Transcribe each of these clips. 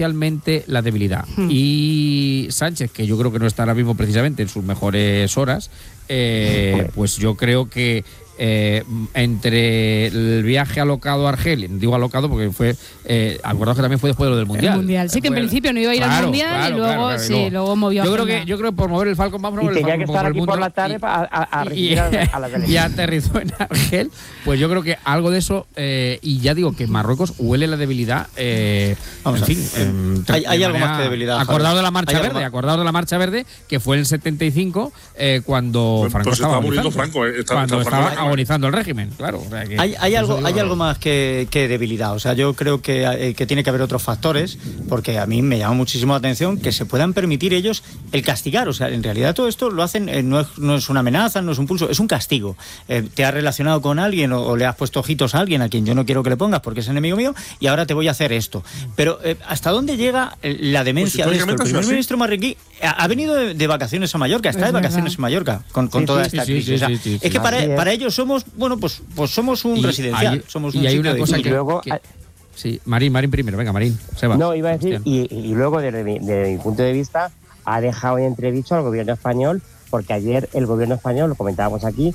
parcialmente la debilidad. Y Sánchez, que yo creo que no está ahora mismo precisamente en sus mejores horas, pues yo creo que entre el viaje alocado a Argelia, digo alocado porque fue, acordaos que también fue después de lo del Mundial. El Mundial, sí, que en principio no iba a ir al Mundial, y luego luego movió. Yo creo que por mover el Falcon vamos a mover el Falcon. Y tenía que estar aquí por la tarde a recibir a la delegación. Y aterrizó en Argel, pues yo creo que algo de eso, y ya digo que Marruecos huele la debilidad, Vamos, en fin. Hay algo más que debilidad. Acordaos de la Marcha Verde, que fue en el 75, cuando Franco estaba muriendo Franco, estaba agonizando el régimen, claro. O sea que hay algo más que debilidad. O sea, yo creo que tiene que haber otros factores, porque a mí me llama muchísimo la atención que se puedan permitir ellos el castigar. O sea, en realidad todo esto lo hacen, no es una amenaza, no es un pulso, es un castigo. Te has relacionado con alguien o le has puesto ojitos a alguien a quien yo no quiero que le pongas porque es enemigo mío, y ahora te voy a hacer esto. Pero ¿hasta dónde llega la demencia de esto? El primer ministro marroquí ha venido de vacaciones a Mallorca, está de vacaciones en Mallorca con toda esta crisis. Es que para ellos somos, bueno, pues somos un residencial. Somos un y hay una cosa y luego sí, Marín primero, venga, Marín, Sebas. No, iba a decir, y luego desde mi punto de vista ha dejado en entredicho al gobierno español, porque ayer el gobierno español, lo comentábamos aquí,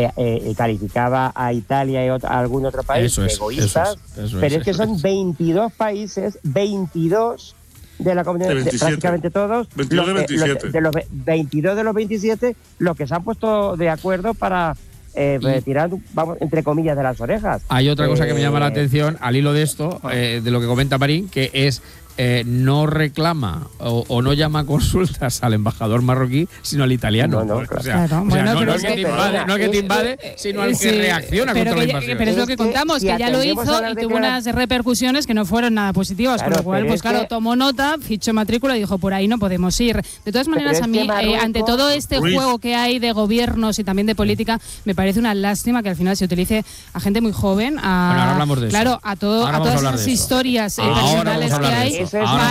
calificaba a Italia y a algún otro país de egoístas, pero es que son 22 países, 22 de la comunidad, prácticamente todos, 22 de 27. De los 22 de los 27, los que se han puesto de acuerdo para tirar, vamos, entre comillas, de las orejas. Hay otra cosa que me llama la atención al hilo de esto, de lo que comenta Marín, que es no reclama o no llama a consultas al embajador marroquí, sino al italiano. No, claro. No es que te invade, sino al que reacciona contra la invasión. Pero es lo que contamos, que ya lo hizo y tuvo unas repercusiones que no fueron nada positivas, con lo cual, pues claro, tomó nota, fichó matrícula y dijo, por ahí no podemos ir. De todas maneras, a mí, ante todo este juego que hay de gobiernos y también de política, me parece una lástima que al final se utilice a gente muy joven, ahora hablamos de eso. A todas esas historias personales que hay,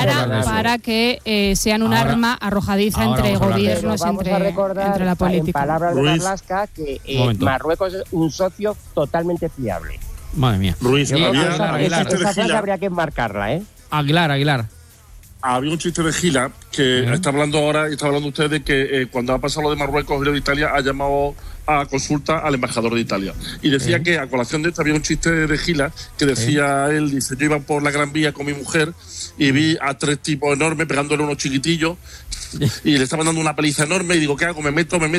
para que sean un arma arrojadiza entre gobiernos, entre la política. En palabras de Marlaska, que Marruecos es un socio totalmente fiable. Madre mía. Ruiz, esa frase habría que enmarcarla, Aguilar. Había un chiste de Gila que está hablando usted de que cuando ha pasado lo de Marruecos y lo de Italia ha llamado a consulta al embajador de Italia y decía que a colación de esto había un chiste de Gila que decía él, dice, yo iba por la Gran Vía con mi mujer y vi a 3 tipos enormes pegándole a unos chiquitillos y le estaban dando una paliza enorme y digo, ¿qué hago? ¿Me meto? Y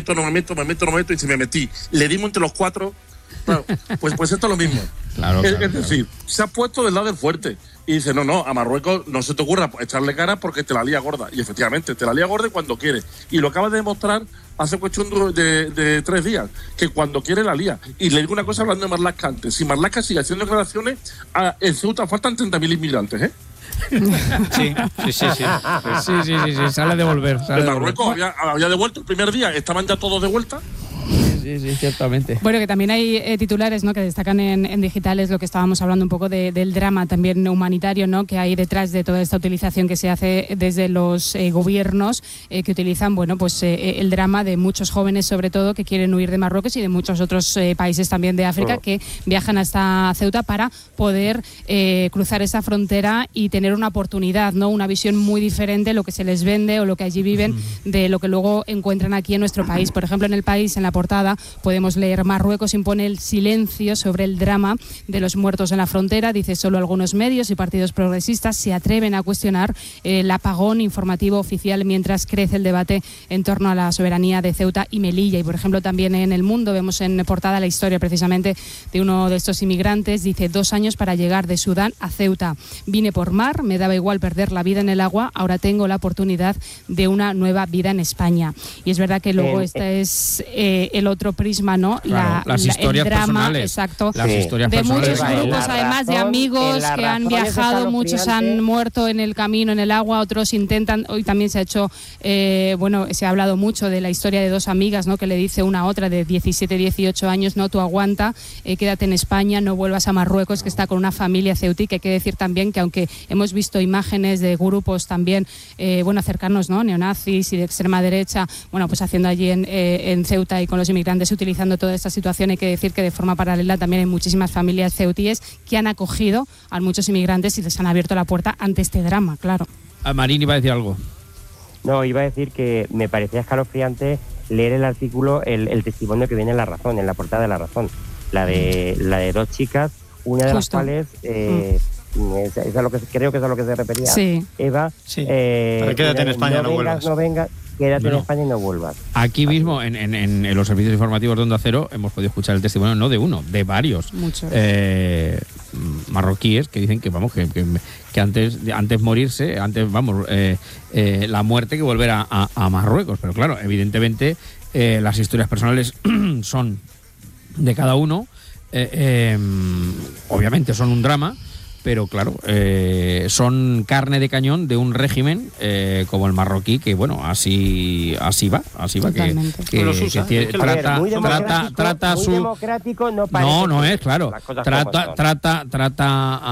dice, me metí, le dimos entre los 4. Claro, pues esto es lo mismo. Claro. Es decir, se ha puesto del lado del fuerte y dice, no, a Marruecos no se te ocurra echarle cara porque te la lía gorda. Y efectivamente, te la lía gorda cuando quiere. Y lo acaba de demostrar hace cuestión de 3 días, que cuando quiere la lía. Y le digo una cosa hablando de Marlaska antes. Si Marlaska sigue haciendo declaraciones, en Ceuta faltan 30.000 inmigrantes, ¿eh? Sí, sale a devolver. En Marruecos había devuelto el primer día, estaban ya todos de vuelta. Sí, ciertamente. Bueno, que también hay titulares, ¿no?, que destacan en digitales lo que estábamos hablando un poco del drama también humanitario, ¿no?, que hay detrás de toda esta utilización que se hace desde los gobiernos que utilizan, bueno, pues el drama de muchos jóvenes, sobre todo, que quieren huir de Marruecos y de muchos otros países también de África que viajan hasta Ceuta para poder cruzar esa frontera y tener una oportunidad, ¿no?, una visión muy diferente, lo que se les vende o lo que allí viven, de lo que luego encuentran aquí en nuestro país. Por ejemplo, en El País, en la portada, podemos leer: Marruecos impone el silencio sobre el drama de los muertos en la frontera. Dice, solo algunos medios y partidos progresistas se atreven a cuestionar el apagón informativo oficial mientras crece el debate en torno a la soberanía de Ceuta y Melilla. Y, por ejemplo, también en El Mundo vemos en portada la historia precisamente de uno de estos inmigrantes. Dice, 2 años para llegar de Sudán a Ceuta. Vine por mar, me daba igual perder la vida en el agua, ahora tengo la oportunidad de una nueva vida en España. Y es verdad que luego este es el otro prisma, ¿no? Claro, las historias el drama, personales. Exacto. Las historias de personales. muchos grupos, además de amigos que han viajado, muchos han muerto en el camino, en el agua, otros intentan. Hoy también se ha hecho, se ha hablado mucho de la historia de 2 amigas, ¿no?, que le dice una a otra de 17, 18 años, no, tú aguanta, quédate en España, no vuelvas a Marruecos, que está con una familia ceutí. Que hay que decir también que aunque hemos visto imágenes de grupos también, cercanos, ¿no?, neonazis y de extrema derecha, pues haciendo allí en Ceuta y con los inmigrantes inmigrantes utilizando toda esta situación. Hay que decir que de forma paralela también hay muchísimas familias ceutíes que han acogido a muchos inmigrantes y les han abierto la puerta ante este drama, claro. Marín iba a decir algo. No, iba a decir que me parecía escalofriante leer el artículo, el testimonio que viene en La Razón, en la portada de La Razón. La de dos chicas, una de las cuales... es a lo que creo que es a lo que se refería Eva. Sí. Quédate en España, no vuelvas. No vengas, quédate en España y no vuelvas. Aquí mismo, en los servicios informativos de Onda Cero, hemos podido escuchar el testimonio, no de uno, de varios marroquíes que dicen que vamos que antes morirse, la muerte que volver a Marruecos. Pero claro, evidentemente las historias personales son de cada uno, obviamente son un drama, pero claro, son carne de cañón de un régimen como el marroquí, que bueno, así va, que trata su democrático, no es claro, trata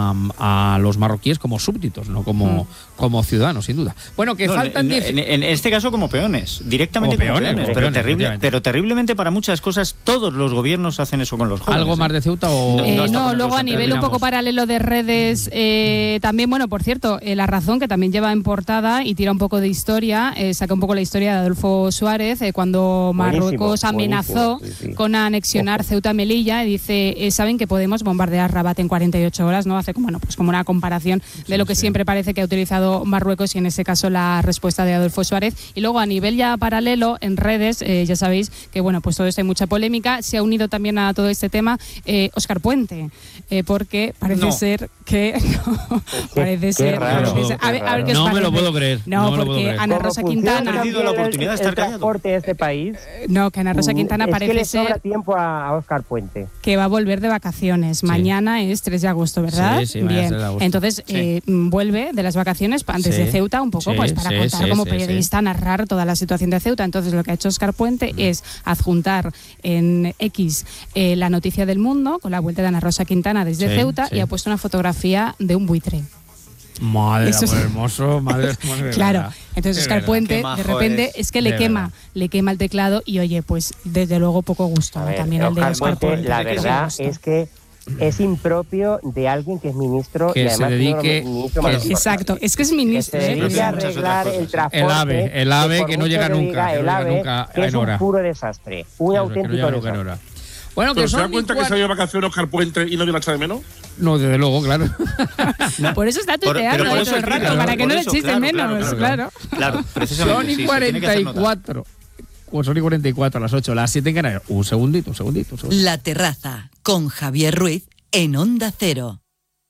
a los marroquíes como súbditos, no como ciudadanos, sin duda. Bueno, que faltan en este caso como peones, directamente como peones, pero terriblemente para muchas cosas. Todos los gobiernos hacen eso con los jóvenes. ¿Algo más de Ceuta o...? No, luego a nivel un poco paralelo de redes, también, bueno, por cierto, La Razón, que también lleva en portada y tira un poco de historia, saca un poco la historia de Adolfo Suárez, cuando Marruecos amenazó con anexionar Ceuta y Melilla, y dice, saben que podemos bombardear Rabat en 48 horas, ¿no? Hace como una comparación de lo que siempre parece que ha utilizado Marruecos, y en ese caso la respuesta de Adolfo Suárez. Y luego a nivel ya paralelo, en redes, ya sabéis que, bueno, pues todo esto hay mucha polémica. Se ha unido también a todo este tema Óscar Puente, porque parece ser que parece ser a ver qué os no parece. Me lo puedo creer. No, porque Ana Rosa Quintana ha perdido la oportunidad de estar callado. El transporte de este país. No, que Ana Rosa Quintana parece que le sobra ser tiempo a Óscar Puente, que va a volver de vacaciones. Mañana es 3 de agosto, ¿verdad? Sí, bien. Entonces vuelve de las vacaciones antes de Ceuta un poco, pues para contar como periodista, narrar toda la situación de Ceuta. Entonces lo que ha hecho Óscar Puente es adjuntar en X la noticia del Mundo con la vuelta de Ana Rosa Quintana desde Ceuta, y ha puesto una fotografía de un buitre. Madre de amor hermoso, madre. Claro, entonces Óscar Puente de repente es que le quema el teclado, y oye, pues desde luego poco gusto, ¿no? También el de Óscar Puente. La verdad es que es impropio de alguien que es ministro que y además se dedique exacto, es que es ministro, que se dedique a arreglar el transporte, el AVE que no llega nunca, que es un puro desastre, un auténtico desastre. Bueno, ¿pero se da cuenta que se ha ido de vacaciones Óscar Puente y nadie la echa de menos? No, desde luego, claro. Por eso está tuiteando todo el rato, para que no le eches de menos, claro. Claro, precisamente. Son y 44. Pues son y 44 a las 8, las 7 en Canarias. Un segundito. La Terraza, con Javier Ruiz, en Onda Cero.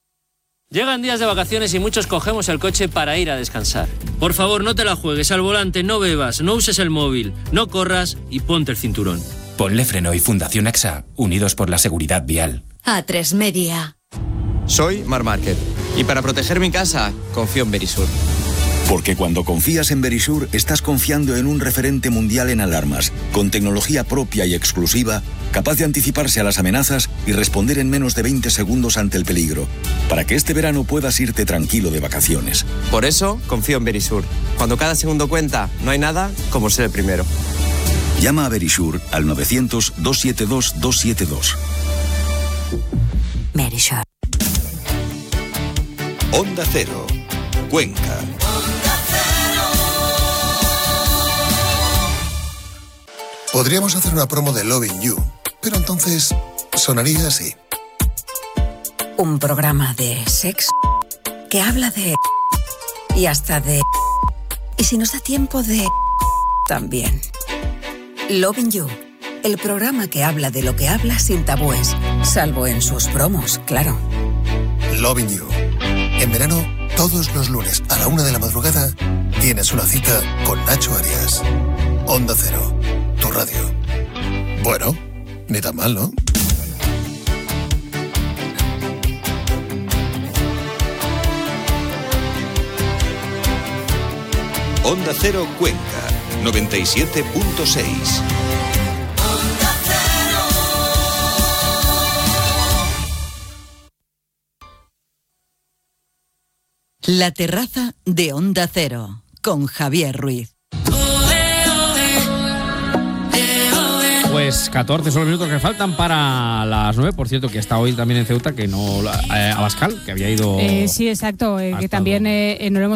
Llegan días de vacaciones y muchos cogemos el coche para ir a descansar. Por favor, no te la juegues al volante, no bebas, no uses el móvil, no corras y ponte el cinturón. Ponle Freno y Fundación AXA, unidos por la seguridad vial. A3 Media. Soy Marc Márquez y para proteger mi casa confío en Verisur. Porque cuando confías en Verisur, estás confiando en un referente mundial en alarmas, con tecnología propia y exclusiva, capaz de anticiparse a las amenazas y responder en menos de 20 segundos ante el peligro, para que este verano puedas irte tranquilo de vacaciones. Por eso, confío en Verisur. Cuando cada segundo cuenta, no hay nada como ser el primero. Llama a Verisur al 900-272-272. Verisur. Onda Cero, Cuenca. Podríamos hacer una promo de Loving You, pero entonces sonaría así. Un programa de sexo que habla de... y hasta de... y si nos da tiempo de... también. Loving You, el programa que habla de lo que habla sin tabúes, salvo en sus promos, claro. Loving You. En verano, todos los lunes a la 1 de la madrugada, tienes una cita con Nacho Arias. Onda Cero, tu radio. Bueno, ni tan mal, ¿no? Onda Cero Cuenca, 97.6. La Terraza de Onda Cero, con Javier Ruiz. Pues 14 son los minutos que faltan para las 9. Por cierto, que está hoy también en Ceuta, que no Abascal, que había ido. Sí, exacto. Que también no lo hemos